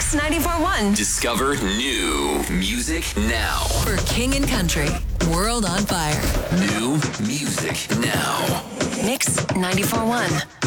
Mix 94.1. Discover new music now. For King and Country, World on Fire. New music now. Mix 94.1.